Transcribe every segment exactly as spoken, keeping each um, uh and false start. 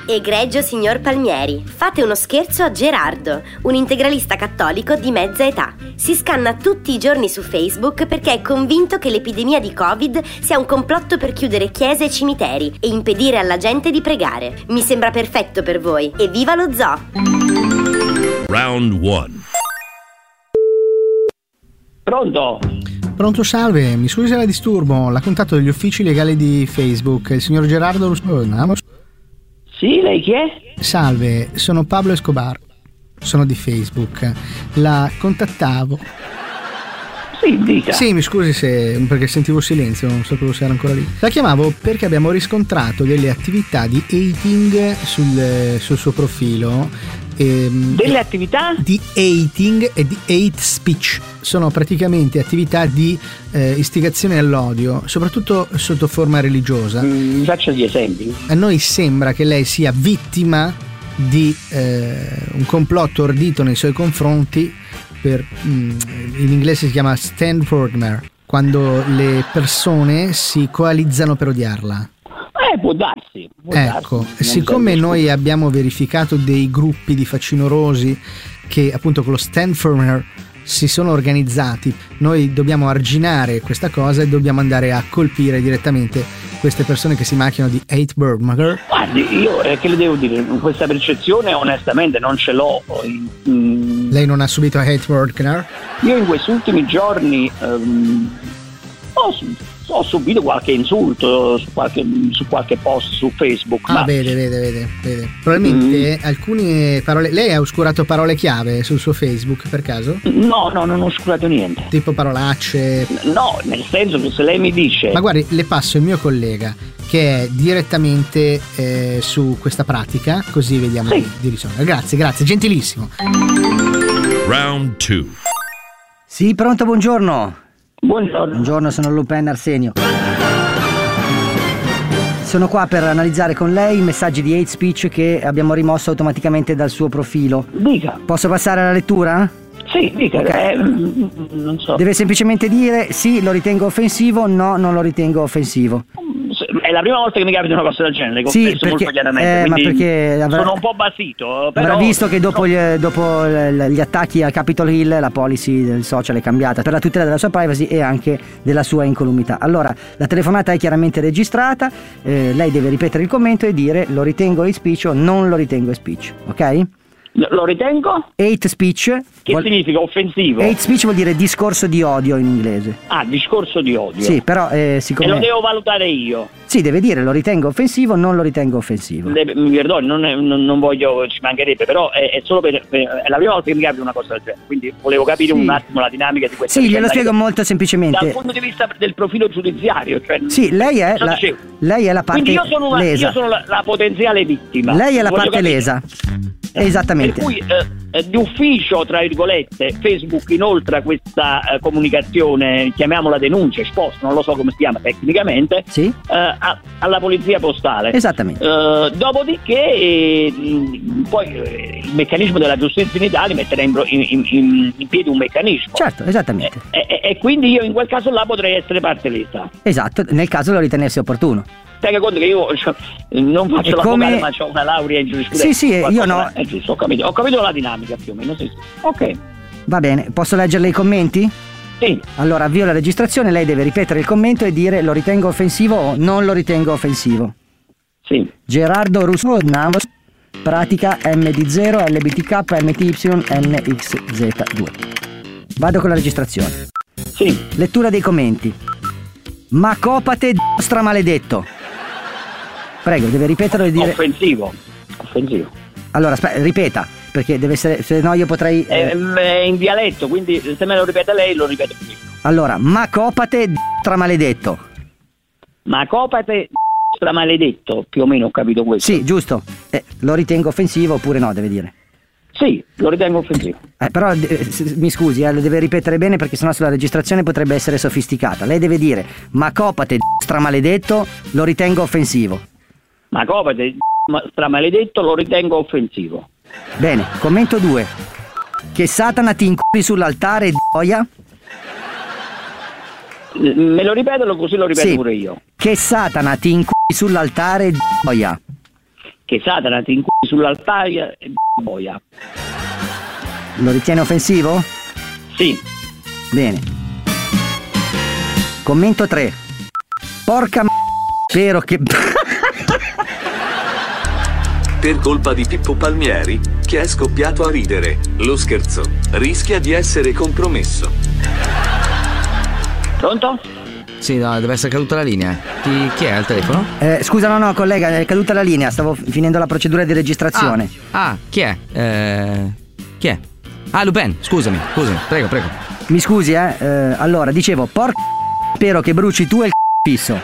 Egregio signor Palmieri, fate uno scherzo a Gerardo, un integralista cattolico di mezza età. Si scanna tutti i giorni su Facebook perché è convinto che l'epidemia di Covid sia un complotto per chiudere chiese e cimiteri e impedire alla gente di pregare. Mi sembra perfetto per voi. E viva lo zoo! Round one. Pronto? Pronto, salve, mi scusi se la disturbo, l'ha contatto degli uffici legali di Facebook, il signor Gerardo Russo. Sì, lei chi è? Salve, sono Pablo Escobar, sono di Facebook, la contattavo. Sì, dica. Sì, mi scusi se perché sentivo silenzio, non sapevo se era ancora lì. La chiamavo perché abbiamo riscontrato delle attività di hating sul, sul suo profilo. Ehm, delle attività? Di hating e di hate speech. Sono praticamente attività di eh, istigazione all'odio, soprattutto sotto forma religiosa. Mi faccia gli esempi. A noi sembra che lei sia vittima di eh, un complotto ordito nei suoi confronti per, mh, in inglese si chiama Stanfordmer, quando le persone si coalizzano per odiarla. Eh, può darsi. Può ecco, darsi. Siccome noi abbiamo verificato dei gruppi di facinorosi che appunto con lo Stanfordmer si sono organizzati, noi dobbiamo arginare questa cosa e dobbiamo andare a colpire direttamente queste persone che si macchiano di hate burger. Guardi, io eh, che le devo dire, questa percezione onestamente non ce l'ho. Mm. Lei non ha subito hate burger? Io in questi ultimi giorni um, ho, ho subito qualche insulto su qualche, su qualche post su Facebook. Ah, ma... vede, vede, vede, vede. Probabilmente mm. alcune parole. Lei ha oscurato parole chiave sul suo Facebook per caso? No, no, non ho oscurato niente. Tipo parolacce? No, nel senso che se lei mi dice. Ma guardi, le passo il mio collega che è direttamente eh, su questa pratica, così vediamo sì. di, di risolvere. Grazie, grazie, gentilissimo. Round two. Sì, pronto, buongiorno. Buongiorno. Buongiorno, sono Lupin Arsenio. Sono qua per analizzare con lei i messaggi di hate speech che abbiamo rimosso automaticamente dal suo profilo. Dica. Posso passare alla lettura? Sì, dica. Okay. Eh, non so. Deve semplicemente dire sì, lo ritengo offensivo, no, non lo ritengo offensivo. È la prima volta che mi capita una cosa del genere, sì, confesso perché, molto chiaramente, eh, quindi ma perché avrà, sono un po' basito. Però avrà visto che dopo, no. gli, dopo gli attacchi al Capitol Hill la policy del social è cambiata per la tutela della sua privacy e anche della sua incolumità. Allora, la telefonata è chiaramente registrata, eh, lei deve ripetere il commento e dire lo ritengo hate speech o non lo ritengo hate speech, ok? Lo ritengo? Hate speech. Che vuol... significa offensivo? Hate speech vuol dire discorso di odio in inglese. Ah, discorso di odio. Sì, però eh, siccome... E lo devo valutare io? Sì, deve dire lo ritengo offensivo, non lo ritengo offensivo. Deve, mi perdoni, non, non, non voglio, ci mancherebbe, però è, è solo per, per... è la prima volta che mi capita una cosa del genere, quindi volevo capire sì. un attimo la dinamica di questa Sì, glielo spiego molto semplicemente. Dal punto di vista del profilo giudiziario, cioè... Sì, lei è, la, lei è la parte quindi io sono, una, lesa. io sono la, la potenziale vittima. Lei è la voglio parte capire. lesa. Esattamente. Per cui eh, di ufficio, tra virgolette, Facebook inoltre questa eh, comunicazione, chiamiamola denuncia, esposta, non lo so come si chiama tecnicamente, sì? eh, a, alla polizia postale. Esattamente. Eh, dopodiché eh, poi eh, il meccanismo della giustizia in Italia metterà in, in, in, in piedi un meccanismo. Certo, esattamente. E, e, e quindi io in quel caso là potrei essere parte lesa. Esatto, nel caso lo ritenesse opportuno. Tenga conto che io cioè, non faccio l'avvocato, ma ho una laurea in giurisprudenza. Sì, sì, io no. È giusto, ho capito, ho capito la dinamica più o meno. Sì, sì. Ok. Va bene, posso leggerle i commenti? Sì. Allora, avvio la registrazione, lei deve ripetere il commento e dire lo ritengo offensivo o non lo ritengo offensivo. Sì. Gerardo Russo, pratica M D zero, L B T K, M T Y, N X Z due. Vado con la registrazione. Sì. Lettura dei commenti. Macopate d*** stramaledetto. Prego, deve ripeterlo e dire... Offensivo. Offensivo. Allora, aspetta, ripeta, perché deve essere... Se no io potrei... Eh... È in dialetto, quindi se me lo ripete lei, lo ripeto qui. Allora, macopate d*** stramaledetto. Macopate d*** stramaledetto, più o meno ho capito questo. Sì, giusto. Eh, lo ritengo offensivo oppure no, deve dire. Sì, lo ritengo offensivo. Eh, però eh, mi scusi, eh, lo deve ripetere bene perché sennò sulla registrazione potrebbe essere sofisticata. Lei deve dire macopate d*** stramaledetto, lo ritengo offensivo. Macopate d*** stramaledetto, lo ritengo offensivo. Bene, commento due. Che Satana ti inculi sull'altare d*** boia. Me lo ripeto, così lo ripeto sì. pure io. Che Satana ti inculi sull'altare d*** boia. che Satana ti inculi sull'altare e boia. Lo ritiene offensivo? Sì. Bene. Commento tre. Porca m***a, spero che... Per colpa di Pippo Palmieri, che è scoppiato a ridere, lo scherzo rischia di essere compromesso. Pronto? Sì, no, deve essere caduta la linea. Chi, chi è al telefono? Eh, scusa, no, no, collega, è caduta la linea, stavo finendo la procedura di registrazione. Ah, ah chi è? Eh, chi è? Ah, Lupin, scusami, scusami, prego, prego. Mi scusi, eh, eh allora, dicevo, porca spero che bruci tu e il fisso.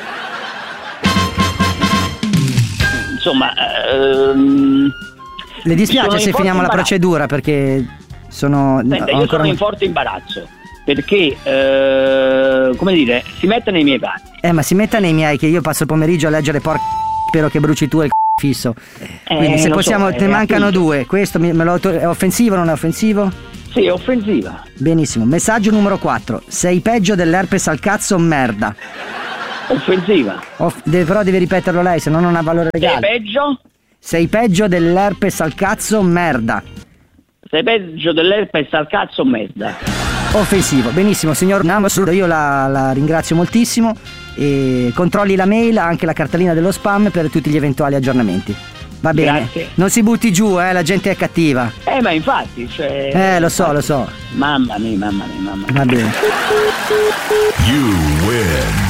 Insomma, ehm, le dispiace se finiamo la imbarazzo. procedura perché sono... Senta, io ancora... sono in forte imbarazzo perché, eh, come dire, si mette nei miei panni. Eh, ma si metta nei miei che io passo il pomeriggio a leggere porca spero che bruci tu e il fisso. Quindi Eh, se lo possiamo, so, ne eh, mancano appunto. due. Questo mi- me lo autor- è offensivo o non è offensivo? Sì, è offensiva. Benissimo. Messaggio numero quattro. Sei peggio dell'herpes al cazzo, merda. Offensiva. Off- deve- però deve ripeterlo lei, se no non ha valore Sei legale. peggio? Sei peggio dell'herpes al cazzo, merda. Sei peggio dell'herpes al cazzo, merda. Offensivo. Benissimo, signor Namos, io la, la ringrazio moltissimo e controlli la mail, anche la cartellina dello spam per tutti gli eventuali aggiornamenti. Va bene. Grazie. Non si butti giù, eh, la gente è cattiva. Eh, ma infatti, cioè... Eh, lo so, lo so. Mamma mia, mamma mia, mamma mia. Va bene. You win.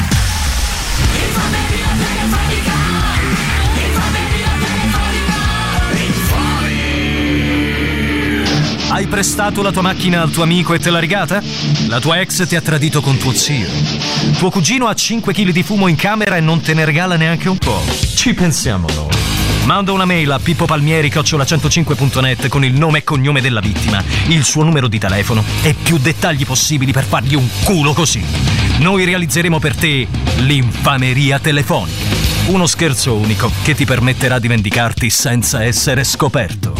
Hai prestato la tua macchina al tuo amico e te l'ha rigata? La tua ex ti ha tradito con tuo zio. Tuo cugino ha cinque chili di fumo in camera e non te ne regala neanche un po'. Ci pensiamo noi. Manda una mail a pippopalmieri chiocciola centocinque punto net con il nome e cognome della vittima, il suo numero di telefono e più dettagli possibili per fargli un culo così. Noi realizzeremo per te l'infameria telefonica. Uno scherzo unico che ti permetterà di vendicarti senza essere scoperto.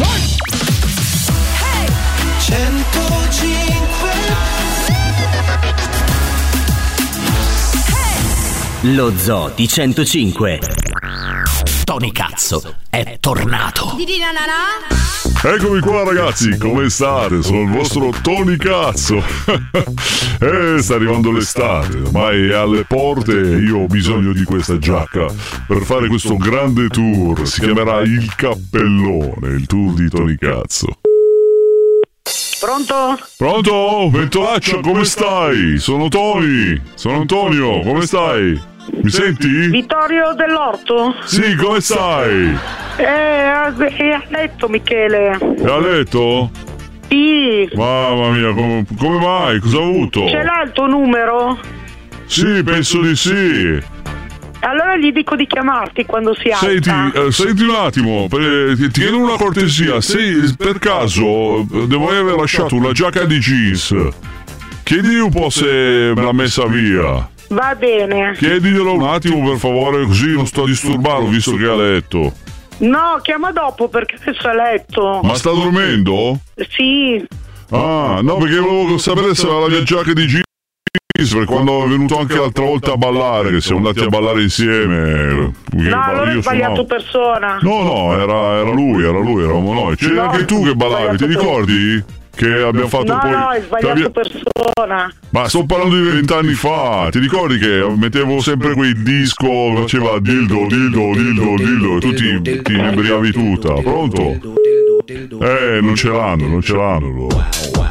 Lo Zoo di centocinque. Tony Cazzo è tornato. Eccomi qua ragazzi, come state? Sono il vostro Tony Cazzo. Eh, sta arrivando l'estate, ormai è alle porte e io ho bisogno di questa giacca per fare questo grande tour. Si chiamerà Il Cappellone, il tour di Tony Cazzo. Pronto? Pronto? Ventolaccia, come stai? Sono Tony, sono Antonio, come stai? Mi senti? Vittorio dell'Orto? Sì, come stai? Eh, è a letto Michele. È a letto? Sì. Mamma mia, come, come mai? Cosa ha avuto? Ce l'ha il tuo numero? Sì, penso di sì. Allora gli dico di chiamarti quando si alza. Senti, eh, senti un attimo, per, ti, ti chiedo una cortesia. Se per caso eh, devo aver lasciato una giacca di jeans, chiedi un po' se me l'ha messa via. Va bene. Chiediglielo un attimo per favore, così non sto a disturbarlo visto che è a letto. No, chiama dopo perché adesso è a letto. Ma sta dormendo? Sì. Ah, no, perché volevo sapere se aveva la mia giacca di jeans, per quando è venuto anche l'altra volta a ballare, che siamo andati a ballare insieme. No, allora hai sbagliato persona. No, no, era, era lui, era lui, eravamo noi. C'eri No, anche tu che ballavi, ti ricordi? Che abbiamo fatto no, poi... No, hai sbagliato abbia... persona. Ma sto parlando di vent'anni fa, ti ricordi che mettevo sempre quel disco, faceva dildo, dildo, dildo, dildo, e tu ti, ti inebriavi tutta, pronto? Eh, non ce l'hanno, non ce l'hanno loro.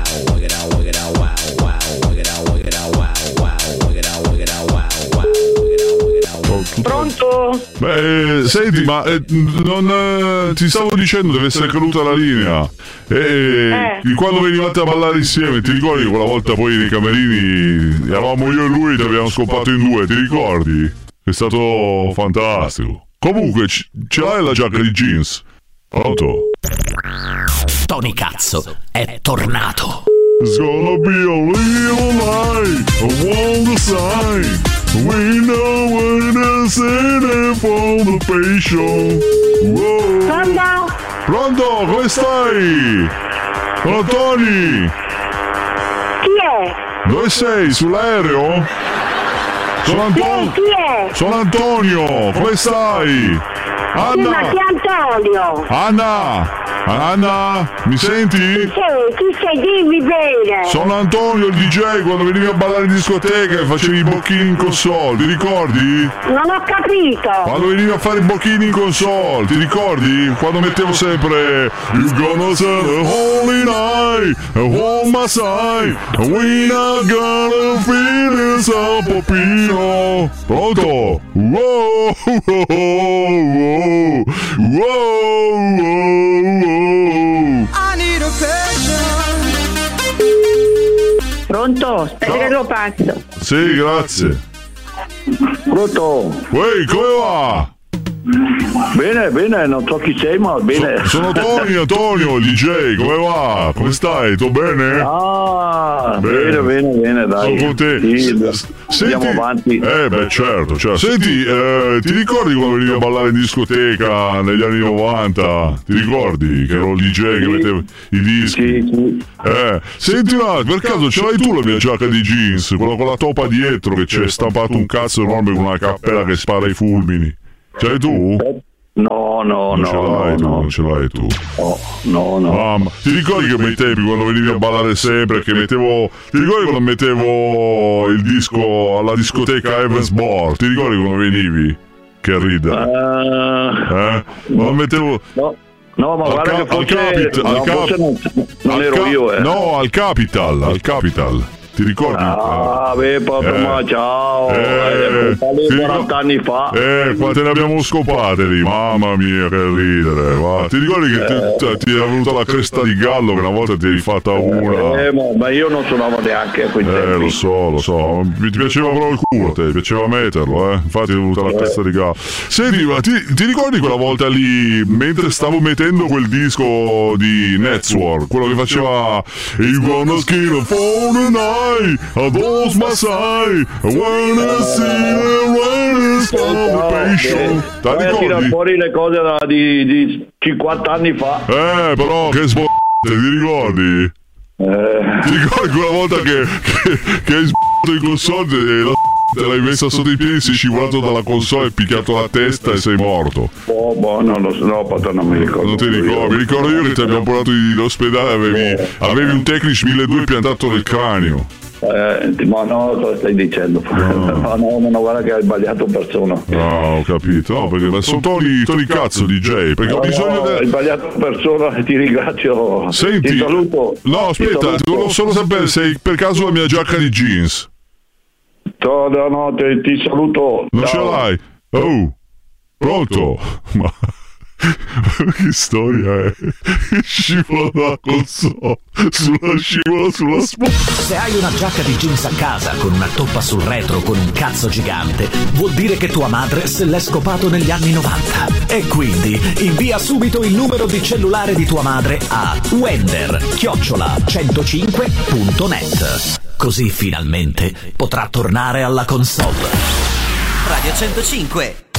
Pronto? Beh, senti, ma eh, non eh, ti stavo dicendo deve essere caduta la linea. E eh. quando venivate a ballare insieme, ti ricordi che quella volta poi nei camerini eravamo io e lui e ti abbiamo scopato in due, ti ricordi? È stato fantastico. Comunque, c- ce l'hai la giacca di jeans? Pronto? Tony Cazzo è tornato. It's gonna be a little light, I want the sign. We know when to sit in for the patient. Whoa. Pronto? Pronto, come stai? Sono Tony. Chi è? Dove sei? Sull'aereo? Sono Antonio. Chi è? Sono Antonio, come stai? Anna. Sì, ma chi è Antonio? Anna. Anna, mi senti? Chi sei? Chi sei? Dimmi bene. Sono Antonio, il D J, quando venivi a ballare in discoteca e facevi i bocchini in console, ti ricordi? Non ho capito. Quando venivi a fare i bocchini in console, ti ricordi? Quando mettevo sempre You gonna sell a holy night, a home my side, we not gonna feel this a popino. Pronto? Wow, wow, wow, wow, wow. Pronto? Aspetta che lo passo. Sì, grazie. Pronto? Uè, come va? Bene, bene, non so chi sei, ma bene. So, sono Tony, Antonio, il D J, come va? Come stai? Tu bene? Ah, bene, bene, bene, dai. Sono con te. Sì, Senti, andiamo avanti. Eh, beh, certo, certo. Senti, eh, ti ricordi quando venivi a ballare in discoteca negli anni novanta? Ti ricordi che ero il D J che metteva i dischi? Sì, sì. Eh, senti un attimo, per caso ce l'hai tu la mia giacca di jeans? Quella con la topa dietro che c'è stampato un cazzo enorme con una cappella che spara i fulmini? Ce l'hai tu? No, no, non no. Ce l'hai no, tu, no. non ce l'hai tu. No, no, no. Mamma, ti ricordi che bei tempi quando venivi a ballare sempre? Che mettevo. Ti ricordi quando mettevo il disco alla discoteca Evans Bar? Ti ricordi quando venivi? Che ridere. Uh, eh? Quando mettevo. No. No, ma al guarda ca- che forse, al capit- no, al cap- forse non, non al ero ca- io, eh. No, al Capital, al Capital. Ti ricordi? Ah, beh, proprio, Eh. ma ciao. Eh, Eh, ti quaranta anni fa. Eh, quante ne abbiamo scopate lì, mamma mia, che ridere. Va. Ti ricordi che Eh. ti, ti era venuta la cresta di gallo che una volta ti eri fatta una? Eh, ma, ma io non suonavo neanche a quei Eh, tempi. lo so, lo so. Mi ti piaceva però il culo, te, ti piaceva metterlo, eh. Infatti è venuta la cresta di gallo. Senti, ma ti, ti ricordi quella volta lì, mentre stavo mettendo quel disco di Netswork, quello che faceva You gonna skin for the night, I those my side, I wanna see the rain salvation. Te la Vai a tirare ricordi? fuori le cose da- di, di cinquanta anni fa. Eh, però che sb***o, ti ricordi? Eh. Ti ricordi quella volta che, che, che hai sb***o in console e la te l'hai messa sotto i piedi, sei scivolato dalla console, hai picchiato la testa e sei morto. Oh, boh, non lo so, no, patà, non mi ricordo. Non ti ricordi? Mi ricordo io che ti abbiamo portato in ospedale, avevi, avevi un Technics milleduecento piantato nel cranio. Eh, ma no, cosa stai dicendo? No, no, no, no, guarda che hai sbagliato persona. No, ho capito. No, perché sono Tony, Tony cazzo D J, perché No, ho bisogno no, del... hai sbagliato persona e ti ringrazio. Senti, ti saluto. no, Ti aspetta, saluto. volevo solo sapere se hai per caso la mia giacca di jeans. No, no, no, ti, ti saluto. Non ce Ciao. l'hai? Oh, pronto? Ma che storia è? Scivola dalla console, sulla scivola sulla spalla. Se hai una giacca di jeans a casa con una toppa sul retro con un cazzo gigante, vuol dire che tua madre se l'è scopato negli anni novanta. E quindi invia subito il numero di cellulare di tua madre a wender chiocciola centocinque punto net. Così finalmente potrà tornare alla console. Radio centocinque.